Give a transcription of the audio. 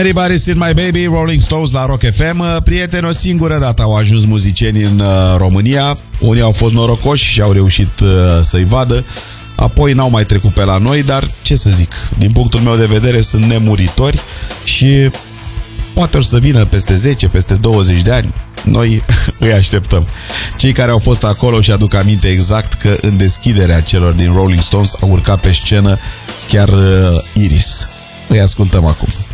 Everybody's in my baby, Rolling Stones la Rock FM. Prieteni, o singură dată au ajuns muzicieni în România. Unii au fost norocoși și au reușit să-i vadă. Apoi n-au mai trecut pe la noi, dar ce să zic, din punctul meu de vedere sunt nemuritori și poate o să vină peste 10, peste 20 de ani. Noi îi așteptăm. Cei care au fost acolo și aduc aminte exact că în deschiderea celor din Rolling Stones a urcat pe scenă chiar Iris. Îi ascultăm acum.